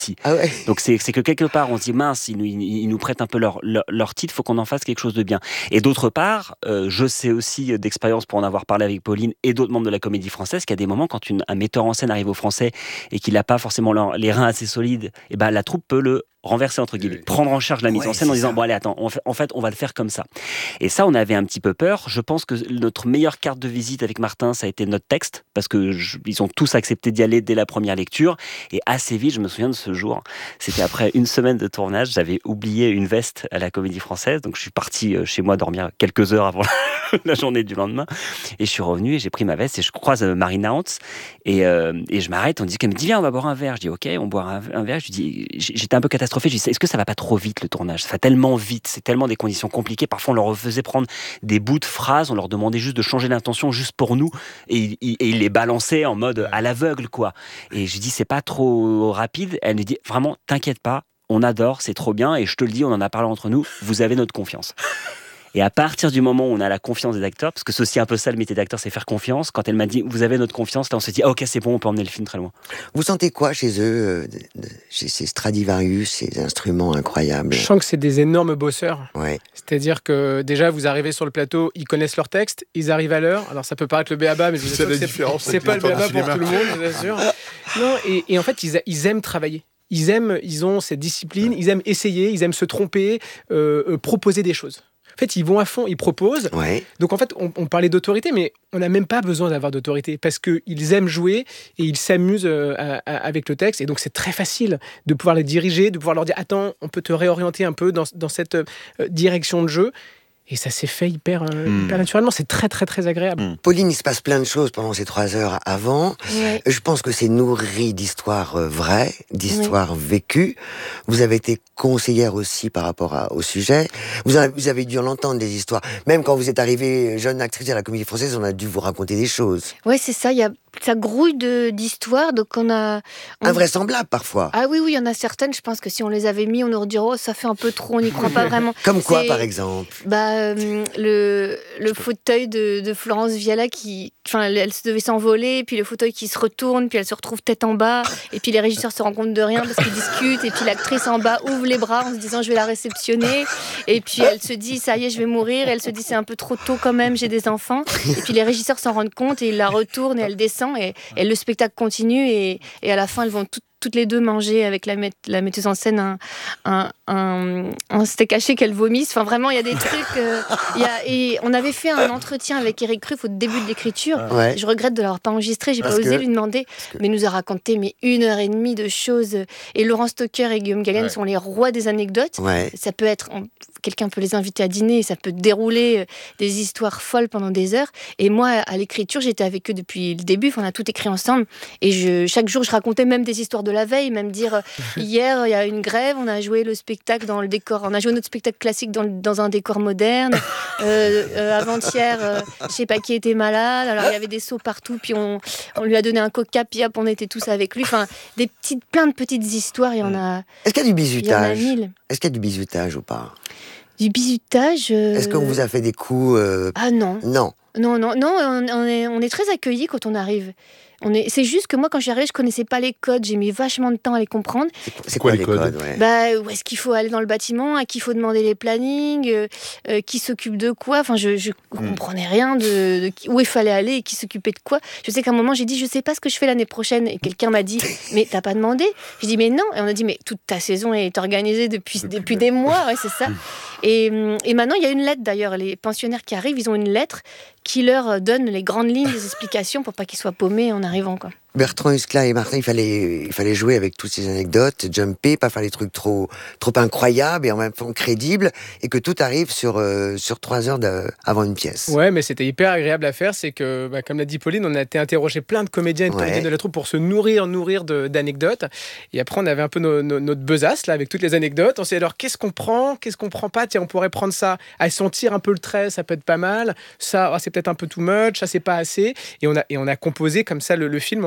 Si. Ah ouais. Donc c'est que quelque part on se dit mince, ils nous prêtent un peu leur titre, faut qu'on en fasse quelque chose de bien. Et d'autre part, je sais aussi d'expérience pour en avoir parlé avec Pauline et d'autres membres de la Comédie Française qu'il y a des moments quand un metteur en scène arrive au Français et qu'il n'a pas forcément les reins assez solides, et ben la troupe peut le renverser entre guillemets, prendre en charge la mise en scène en disant bon allez attends, en fait on va le faire comme ça. Et ça on avait un petit peu peur. Je pense que notre meilleure carte de visite avec Martin ça a été notre texte parce que ils ont tous accepté d'y aller dès la première lecture et assez vite je me souviens de ce jour. C'était après une semaine de tournage, j'avais oublié une veste à la Comédie Française, donc je suis parti chez moi dormir quelques heures avant la journée du lendemain et je suis revenu et j'ai pris ma veste et je croise Marina Hans et je m'arrête, on dit qu'elle me dit viens on va boire un verre, je dis ok on boit un verre, je dis j'étais un peu catastrophé, je dis est-ce que ça va pas trop vite le tournage, ça va tellement vite, c'est tellement des conditions compliquées, parfois on leur faisait prendre des bouts de phrases, on leur demandait juste de changer l'intention juste pour nous et ils les balançaient en mode à l'aveugle quoi. Et je dis c'est pas trop rapide, elle me dit vraiment t'inquiète pas, on adore, c'est trop bien et je te le dis, on en a parlé entre nous, vous avez notre confiance. Et à partir du moment où on a la confiance des acteurs, parce que c'est aussi un peu ça le métier d'acteur, c'est faire confiance, quand elle m'a dit vous avez notre confiance, là on s'est dit ah, ok c'est bon, on peut emmener le film très loin. Vous sentez quoi chez eux, chez ces Stradivarius, ces instruments incroyables? Je sens que c'est des énormes bosseurs. Ouais. C'est-à-dire que déjà vous arrivez sur le plateau, ils connaissent leur texte, ils arrivent à l'heure. Alors ça peut paraître le béaba, mais je vous assure que c'est pas le béaba pour tout le monde, je vous assure. Non, et en fait ils aiment travailler. Ils ont cette discipline, ils aiment essayer, ils aiment se tromper, proposer des choses. En fait, ils vont à fond, ils proposent. Ouais. Donc en fait, on parlait d'autorité, mais on n'a même pas besoin d'avoir d'autorité parce qu'ils aiment jouer et ils s'amusent avec le texte. Et donc c'est très facile de pouvoir les diriger, de pouvoir leur dire « Attends, on peut te réorienter un peu dans cette direction de jeu ». Et ça s'est fait hyper naturellement. C'est très, très, très agréable. Pauline, il se passe plein de choses pendant ces 3 heures avant. Ouais. Je pense que c'est nourri d'histoires vraies, d'histoires vécues. Vous avez été conseillère aussi par rapport au sujet. Vous avez dû en entendre des histoires. Même quand vous êtes arrivée jeune actrice à la Comédie Française, on a dû vous raconter des choses. Ouais, c'est ça. Ça grouille d'histoires. Donc Invraisemblable parfois. Ah oui, il y en a certaines. Je pense que si on les avait mis, on aurait dit oh, ça fait un peu trop, on n'y croit pas vraiment. Comme quoi, par exemple? Le fauteuil de Florence Viala elle devait s'envoler, puis le fauteuil qui se retourne, puis elle se retrouve tête en bas, et puis les régisseurs se rendent compte de rien parce qu'ils discutent, et puis l'actrice en bas ouvre les bras en se disant je vais la réceptionner, et puis elle se dit ça y est je vais mourir, et elle se dit c'est un peu trop tôt quand même, j'ai des enfants, et puis les régisseurs s'en rendent compte et ils la retournent et elle descend et le spectacle continue et à la fin elles vont toutes les deux manger avec la metteuse en scène un steak haché qu'elle vomisse. Enfin, vraiment, il y a des trucs... et on avait fait un entretien avec Éric Ruff au début de l'écriture. Ouais. Je regrette de l'avoir pas enregistré. J'ai pas osé lui demander. Mais il nous a raconté 1h30 de choses. Et Laurent Stocker et Guillaume Gallienne sont les rois des anecdotes. Ouais. Ça peut être... Quelqu'un peut les inviter à dîner et ça peut dérouler des histoires folles pendant des heures. Et moi, à l'écriture, j'étais avec eux depuis le début. Enfin, on a tout écrit ensemble. Et chaque jour, je racontais même des histoires de la veille, même dire hier, il y a une grève, on a joué le spectacle dans le décor, on a joué notre spectacle classique dans un décor moderne. Avant-hier, je sais pas qui était malade, alors il y avait des seaux partout, puis on lui a donné un coca, puis hop, on était tous avec lui. Enfin, plein de petites histoires, il y en a. Est-ce qu'il y a du bizutage? Il y en a 1000. Est-ce qu'il y a du bizutage ou pas? Du bizutage. Est-ce qu'on vous a fait des coups Ah non. Non. Non, on est très accueillis quand on arrive. C'est juste que moi, quand je suis arrivée, je connaissais pas les codes. J'ai mis vachement de temps à les comprendre. C'est quoi les codes? Où est-ce qu'il faut aller dans le bâtiment, à qui il faut demander les plannings, qui s'occupe de quoi. Enfin, je comprenais rien de où il fallait aller et qui s'occupait de quoi. Je sais qu'à un moment, j'ai dit, je sais pas ce que je fais l'année prochaine. Et quelqu'un m'a dit, mais t'as pas demandé? J'ai dit, mais non. Et on a dit, mais toute ta saison est organisée depuis des mois. Ouais, c'est ça. Et maintenant, il y a une lettre d'ailleurs. Les pensionnaires qui arrivent, ils ont une lettre qui leur donne les grandes lignes des explications pour pas qu'ils soient paumés en arrivant, quoi. Bertrand Huskla et Martin, il fallait jouer avec toutes ces anecdotes, jumper, pas faire des trucs trop incroyables et en même temps crédibles, et que tout arrive sur 3 heures avant une pièce. Ouais, mais c'était hyper agréable à faire. C'est que, comme l'a dit Pauline, on a été interroger plein de comédiens et de comédiennes de la troupe pour se nourrir d'anecdotes. Et après, on avait un peu notre besace là avec toutes les anecdotes. On s'est dit alors qu'est-ce qu'on prend pas. Tiens, on pourrait prendre ça. À sentir un peu le trait, ça peut être pas mal. Ça, c'est peut-être un peu too much. Ça, c'est pas assez. Et on a composé comme ça le film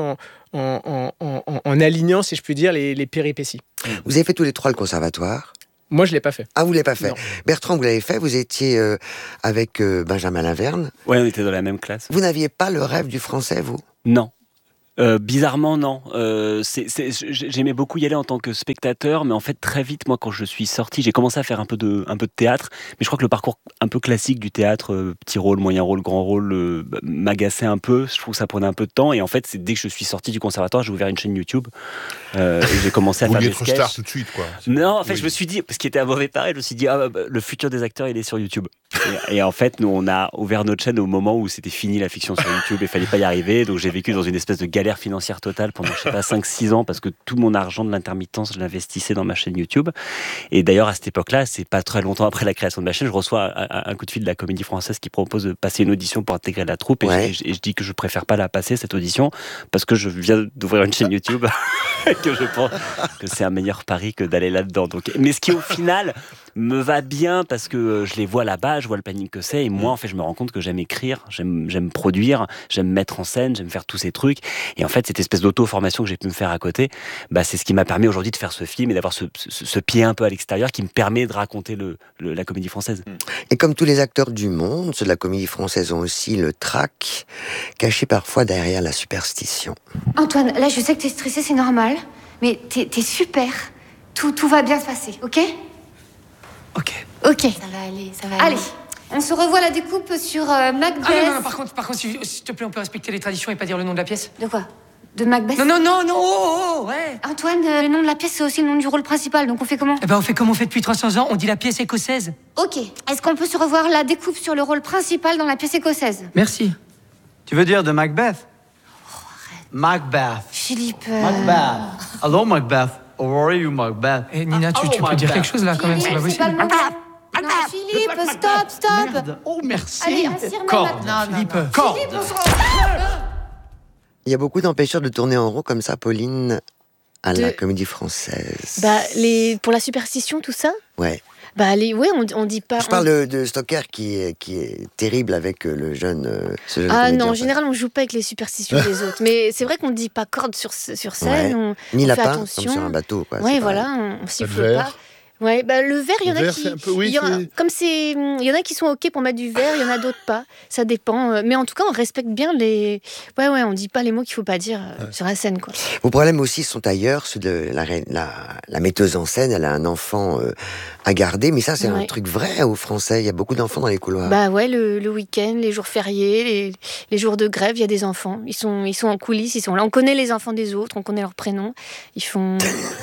en alignant, si je puis dire, les péripéties. Vous avez fait tous les 3 le conservatoire? Moi, je l'ai pas fait. Ah, vous l'avez pas fait? Non. Bertrand, vous l'avez fait? Vous étiez avec Benjamin Laverne? Ouais, on était dans la même classe. Vous n'aviez pas le rêve du français, vous? Non. Bizarrement, non. J'aimais beaucoup y aller en tant que spectateur, mais en fait, très vite, moi, quand je suis sorti, j'ai commencé à faire un peu de théâtre, mais je crois que le parcours un peu classique du théâtre, petit rôle, moyen rôle, grand rôle, m'agaçait un peu. Je trouve que ça prenait un peu de temps, et en fait, c'est dès que je suis sorti du conservatoire, j'ai ouvert une chaîne YouTube, et j'ai commencé à faire des sketchs. Être star tout de suite, quoi. Non, en fait, je me suis dit, parce qu'il était un mauvais pareil, je me suis dit, le futur des acteurs, il est sur YouTube. Et en fait, nous, on a ouvert notre chaîne au moment où c'était fini la fiction sur YouTube, et il fallait pas y arriver, donc j'ai vécu dans une espèce de galère financière totale pendant, je sais pas, 5-6 ans, parce que tout mon argent de l'intermittence, je l'investissais dans ma chaîne YouTube. Et d'ailleurs, à cette époque-là, c'est pas très longtemps après la création de ma chaîne, je reçois un coup de fil de la Comédie Française qui propose de passer une audition pour intégrer la troupe. Et je dis que je préfère pas la passer, cette audition, parce que je viens d'ouvrir une chaîne YouTube, que je pense que c'est un meilleur pari que d'aller là-dedans. Donc, mais ce qui, au final, me va bien, parce que je les vois là-bas, je vois le planning que c'est, et moi, en fait, je me rends compte que j'aime écrire, j'aime produire, j'aime mettre en scène, j'aime faire tous ces trucs. Et en fait, cette espèce d'auto-formation que j'ai pu me faire à côté, c'est ce qui m'a permis aujourd'hui de faire ce film et d'avoir ce pied un peu à l'extérieur qui me permet de raconter la Comédie Française. Et comme tous les acteurs du monde, ceux de la Comédie Française ont aussi le trac, caché parfois derrière la superstition. Antoine, là, je sais que t'es stressé, c'est normal, mais t'es super. Tout va bien se passer, ok ? Ok. Ok. Ça va aller, ça va aller. Allez, on se revoit la découpe sur Macbeth. Ah non, par contre, s'il te plaît, on peut respecter les traditions et pas dire le nom de la pièce. De quoi ? De Macbeth ? Non, ouais. Antoine, le nom de la pièce, c'est aussi le nom du rôle principal, donc on fait comment ? Eh ben, on fait comme on fait depuis 300 ans, on dit la pièce écossaise. Ok. Est-ce qu'on peut se revoir la découpe sur le rôle principal dans la pièce écossaise ? Merci. Tu veux dire de Macbeth? Macbeth. Philippe... Macbeth. Hello, Macbeth. How are you, Macbeth? Eh, Nina, tu peux dire quelque chose là quand même, c'est pas Philippe, possible. non, Philippe, stop Merde. Oh, merci. Allez, on s'y remet Corde. maintenant. Philippe. Corde. Philippe, on se revoit. Il y a beaucoup d'empêcheurs de tourner en rond comme ça, Pauline, à la De- Comédie Française. Pour la superstition, tout ça, Ouais. on dit pas. Je parle de Stoker qui est terrible avec ce jeune Ah comédien. non, en général, on joue pas avec les superstitions des autres. Mais c'est vrai qu'on dit pas corde sur scène. Ouais. On Ni fait lapin, attention. comme sur un bateau. Quoi. Ouais, C'est voilà, pareil. on de siffle verre. pas. Ouais, le verre, il y en Le a verre, qui. c'est un peu- oui, il y en a- c'est- comme c'est. Il y en a qui sont OK pour mettre du verre, il y en a d'autres pas. Ça dépend. Mais en tout cas, on respecte bien les. Ouais, on dit pas les mots qu'il faut pas dire sur la scène, quoi. Vos problèmes aussi sont ailleurs. Ceux de la metteuse en scène, elle a un enfant à garder. Mais ça, c'est un Ouais. truc vrai aux Français. Il y a beaucoup d'enfants dans les couloirs. Bah ouais, le week-end, les jours fériés, les jours de grève, il y a des enfants. Ils sont en coulisses, ils sont là. On connaît les enfants des autres, on connaît leurs prénoms. Ils font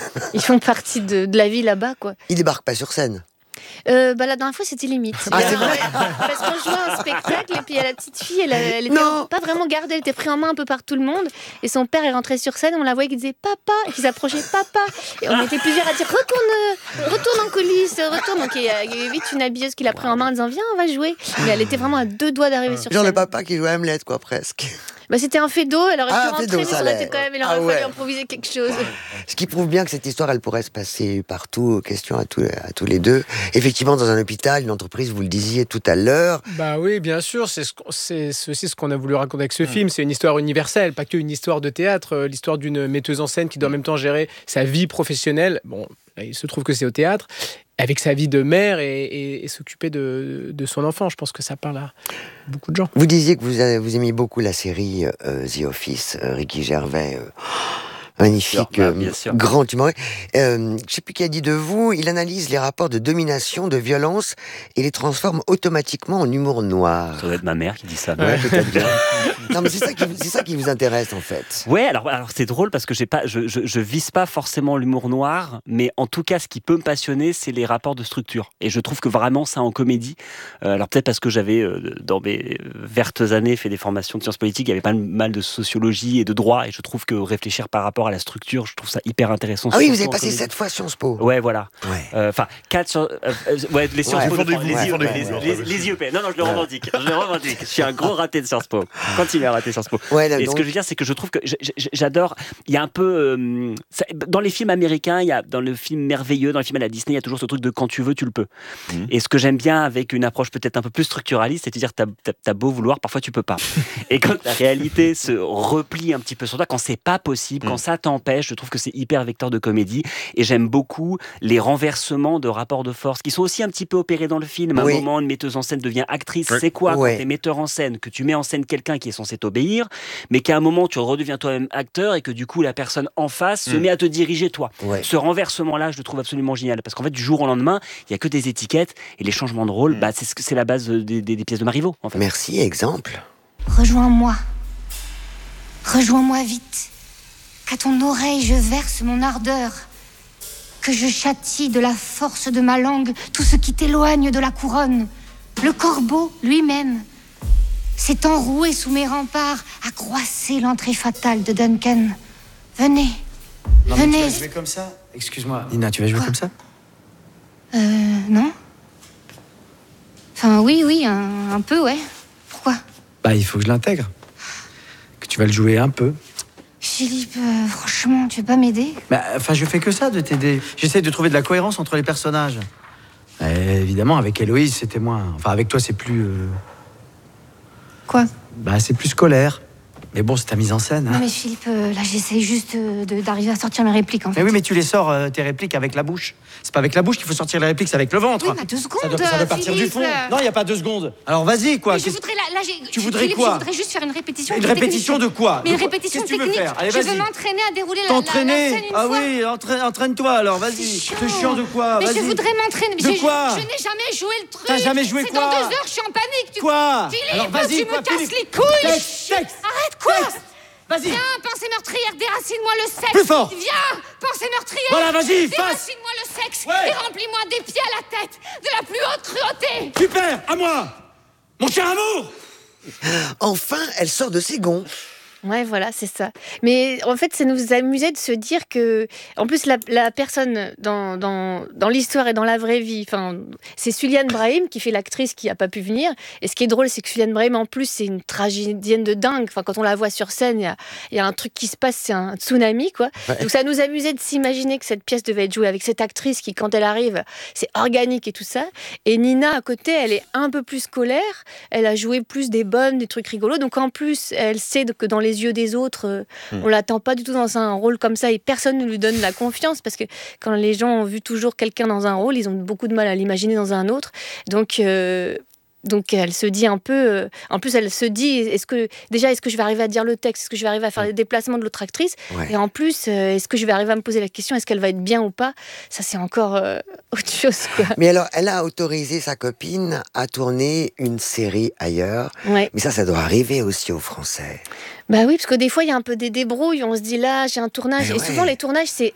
partie de la vie là-bas, quoi. Ils débarquent pas sur scène. La dernière fois, c'était limite. Ah, c'est vrai. Parce qu'on jouait un spectacle et puis il y a la petite fille, elle était Non. pas vraiment gardée, elle était prise en main un peu par tout le monde. Et son père est rentré sur scène, on la voyait qui disait papa, et qui s'approchait papa. Et on était plusieurs à dire retourne en coulisses, retourne. Donc il y a vite une habilleuse qui l'a pris en main en disant viens, on va jouer. Mais elle était vraiment à 2 doigts d'arriver sur Genre scène. le papa qui joue à Hamlet, quoi, presque. C'était un fait d'eau, elle aurait Ah, pu un fait rentrer, d'eau, mais ça ça aurait allait. été quand même, il Ah aurait ouais. fallu improviser quelque chose. Ce qui prouve bien que cette histoire, elle pourrait se passer partout. Question à tous les deux. Effectivement, dans un hôpital, une entreprise, vous le disiez tout à l'heure. Bah oui, bien sûr, c'est aussi ce qu'on a voulu raconter avec ce film. C'est une histoire universelle, pas qu'une histoire de théâtre, l'histoire d'une metteuse en scène qui doit en même temps gérer sa vie professionnelle. Bon, il se trouve que c'est au théâtre, avec sa vie de mère et s'occuper de son enfant. Je pense que ça parle à beaucoup de gens. Vous disiez que vous aimiez beaucoup la série The Office, Ricky Gervais. Magnifique, Bien sûr. grand humoriste. Je sais plus qui a dit de vous, il analyse les rapports de domination, de violence et les transforme automatiquement en humour noir. Ça doit être ma mère qui dit ça. Ouais, peut-être bien. Non, mais c'est ça qui vous intéresse en fait. Ouais, alors c'est drôle parce que je vise pas forcément l'humour noir, mais en tout cas, ce qui peut me passionner, c'est les rapports de structure. Et je trouve que vraiment ça en comédie. Alors peut-être parce que j'avais dans mes vertes années fait des formations de sciences politiques, il y avait pas mal de sociologie et de droit, et je trouve que réfléchir par rapport à la structure, je trouve ça hyper intéressant. Ah oui, vous surtout avez en passé comédie. 7 fois Sciences Po. Ouais, voilà. Ouais. Enfin, 4 les Sciences Ouais. Po, Défendez-vous, les IUP, défendez-vous. les IUP. Non, je le revendique. Je suis un gros raté de Sciences Po. Continuez à rater Sciences Po. Ouais, là, Et ce donc- que je veux dire, c'est que je trouve que j'adore. Il y a un peu. Dans les films américains, dans le film merveilleux, dans les films à la Disney, il y a toujours ce truc de quand tu veux, tu le peux. Et ce que j'aime bien avec une approche peut-être un peu plus structuraliste, c'est de dire t'as beau vouloir, parfois tu peux pas. Et quand la réalité se replie un petit peu sur toi, quand c'est pas possible, quand ça ça t'empêche. Je trouve que c'est hyper vecteur de comédie. Et j'aime beaucoup les renversements de rapports de force qui sont aussi un petit peu opérés dans le film. À un moment, une metteuse en scène devient actrice. C'est quoi quand t'es metteur en scène, que tu mets en scène quelqu'un qui est censé t'obéir, mais qu'à un moment tu redeviens toi-même acteur et que du coup la personne en face se met à te diriger toi. Ce renversement-là, je le trouve absolument génial parce qu'en fait, du jour au lendemain, il y a que des étiquettes et les changements de rôle, c'est la base des pièces de Marivaux. En fait. Merci, exemple. Rejoins-moi. Rejoins-moi vite. Qu'à ton oreille je verse mon ardeur. Que je châtie de la force de ma langue tout ce qui t'éloigne de la couronne. Le corbeau lui-même s'est enroué sous mes remparts à croisser l'entrée fatale de Duncan. Venez. Non, venez. Tu vas jouer comme ça? Excuse-moi, Nina, tu vas jouer comme ça? Non. Enfin, oui, un peu, ouais. Pourquoi? Bah, il faut que je l'intègre. Que tu vas le jouer un peu. Philippe, franchement, tu veux pas m'aider? Bah, enfin, je fais que ça, de t'aider. J'essaie de trouver de la cohérence entre les personnages. Évidemment, avec Héloïse, c'était moins... Enfin, avec toi, c'est plus... Quoi? Bah, c'est plus scolaire. Mais bon, c'est ta mise en scène. Hein. Non, mais Philippe, là, j'essaie juste d'arriver à sortir mes répliques, en fait. Mais oui, mais tu les sors, tes répliques, avec la bouche. C'est pas avec la bouche qu'il faut sortir les répliques, c'est avec le ventre. Oui, mais 2 secondes, ça doit partir du fond. Non, il n'y a pas 2 secondes. Alors, vas-y, quoi. Mais je voudrais, Tu voudrais Philippe, quoi? je voudrais juste faire une répétition. Une répétition de quoi? Mais une répétition Qu'est-ce que tu veux technique. faire? Allez, je vas-y. veux m'entraîner à dérouler la T'entraîner? scène une Ah fois. oui, entraîne-toi alors, vas-y. C'est chiant de quoi? Mais Vas-y. je voudrais m'entraîner. De quoi? Je n'ai jamais joué le truc. T'as jamais joué C'est quoi? dans 2 heures, je suis en panique. Quoi? Philippe, Alors, vas-y, tu quoi, me casses Philippe? les couilles. Texte. Arrête, quoi? Vas-y. Viens, pensée meurtrière, déracine-moi le sexe. Plus fort. Viens, pensée meurtrière. Voilà, vas-y, fasse. Déracine-moi le sexe. Ouais. Et remplis-moi des pieds à la tête de la plus haute cruauté. Super, à moi. Mon cher amour. Enfin, elle sort de ses gonds. Ouais, voilà, c'est ça. Mais en fait, ça nous amusait de se dire que, en plus, la personne dans l'histoire et dans la vraie vie, c'est Suliane Brahim qui fait l'actrice qui n'a pas pu venir. Et ce qui est drôle, c'est que Suliane Brahim, en plus, c'est une tragédienne de dingue. Enfin, quand on la voit sur scène, il y a un truc qui se passe, c'est un tsunami, quoi. Ouais. Donc ça nous amusait de s'imaginer que cette pièce devait être jouée avec cette actrice qui, quand elle arrive, c'est organique et tout ça. Et Nina, à côté, elle est un peu plus scolaire. Elle a joué plus des trucs rigolos. Donc en plus, elle sait que dans les yeux des autres, on l'attend pas du tout dans un rôle comme ça et personne ne lui donne la confiance parce que quand les gens ont vu toujours quelqu'un dans un rôle, ils ont beaucoup de mal à l'imaginer dans un autre. Donc elle se dit un peu... en plus, elle se dit, est-ce que je vais arriver à dire le texte? Est-ce que je vais arriver à faire les déplacements de l'autre actrice? Et en plus, est-ce que je vais arriver à me poser la question, est-ce qu'elle va être bien ou pas? Ça, c'est encore autre chose, quoi. Mais alors, elle a autorisé sa copine à tourner une série ailleurs. Ouais. Mais ça doit arriver aussi aux Français. Bah oui, parce que des fois, il y a un peu des débrouilles. On se dit là, j'ai un tournage. Et souvent, les tournages, c'est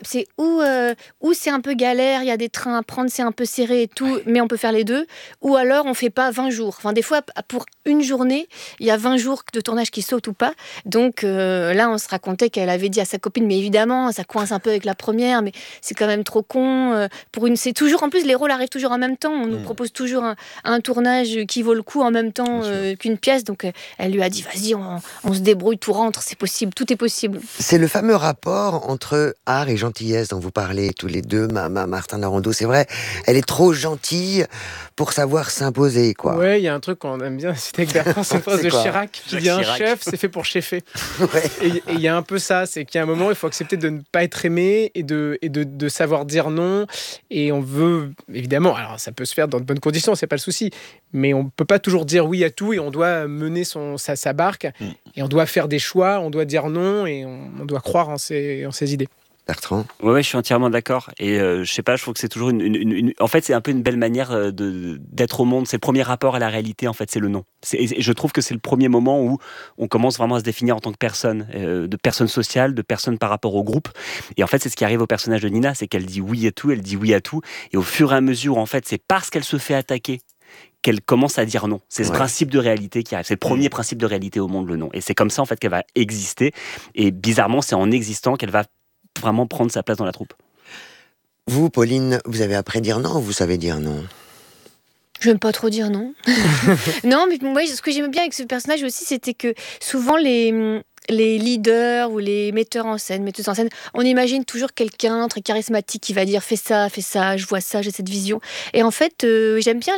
où c'est un peu galère, il y a des trains à prendre, c'est un peu serré et tout, mais on peut faire les deux. Ou alors, on fait pas 20 jours. Enfin, des fois, pour une journée, il y a 20 jours de tournage qui sautent ou pas. Donc là, on se racontait qu'elle avait dit à sa copine, mais évidemment, ça coince un peu avec la première, mais c'est quand même trop con. C'est toujours, en plus, les rôles arrivent toujours en même temps. On nous propose toujours un tournage qui vaut le coup en même temps qu'une pièce. Donc, elle lui a dit, vas-y, on se débrouille. Tout rentre, c'est possible, tout est possible. C'est le fameux rapport entre art et gentillesse dont vous parlez tous les deux, Martin Larondeau, c'est vrai, elle est trop gentille pour savoir s'imposer, quoi. Ouais, il y a un truc qu'on aime bien, c'était avec Bertrand, cette phrase de Chirac, qui dit un chef, c'est fait pour cheffer. Et il y a un peu ça, c'est qu'il y a un moment, il faut accepter de ne pas être aimé et de savoir dire non. Et on veut, évidemment, alors ça peut se faire dans de bonnes conditions, c'est pas le souci, mais on peut pas toujours dire oui à tout et on doit mener sa barque et on doit faire des choix, on doit dire non et on doit croire en ses idées. Bertrand? Ouais, je suis entièrement d'accord. Et je sais pas, je trouve que c'est toujours en fait, c'est un peu une belle manière d'être au monde. C'est le premier rapport à la réalité, en fait, c'est le non. Et je trouve que c'est le premier moment où on commence vraiment à se définir en tant que personne, de personne sociale, de personne par rapport au groupe. Et en fait, c'est ce qui arrive au personnage de Nina, c'est qu'elle dit oui à tout, elle dit oui à tout. Et au fur et à mesure, en fait, c'est parce qu'elle se fait attaquer qu'elle commence à dire non. C'est ce principe de réalité qui arrive. C'est le premier principe de réalité au monde, le non. Et c'est comme ça, en fait, qu'elle va exister. Et bizarrement, c'est en existant qu'elle va vraiment prendre sa place dans la troupe. Vous, Pauline, vous avez appris à dire non ou vous savez dire non? Je n'aime pas trop dire non. Non, mais moi, ce que j'aimais bien avec ce personnage aussi, c'était que souvent les leaders ou les metteuses en scène, on imagine toujours quelqu'un très charismatique qui va dire fais ça, je vois ça, j'ai cette vision. Et en fait, j'aime bien